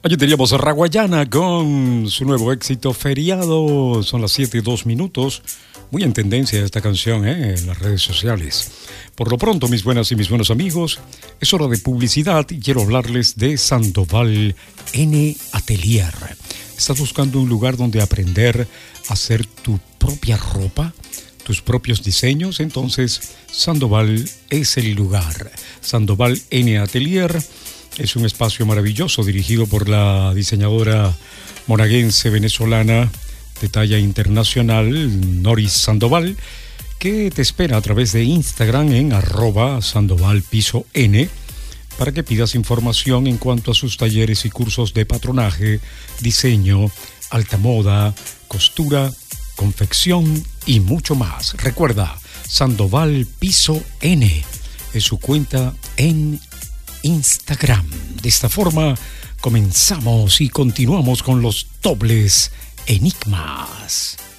Allí teníamos a Raguayana con su nuevo éxito Feriado. Son las 7:02. Muy en tendencia esta canción en las redes sociales. Por lo pronto, mis buenas y mis buenos amigos, es hora de publicidad y quiero hablarles de Sandoval N Atelier. ¿Estás buscando un lugar donde aprender a hacer tu propia ropa, tus propios diseños? Entonces, Sandoval es el lugar. Sandoval N Atelier es un espacio maravilloso dirigido por la diseñadora monaguense venezolana de talla internacional, Noris Sandoval, que te espera a través de Instagram en @sandovalpiso_n para que pidas información en cuanto a sus talleres y cursos de patronaje, diseño, alta moda, costura, confección y mucho más. Recuerda, Sandoval Piso N es su cuenta en Instagram. De esta forma comenzamos y continuamos con los dobles enigmas.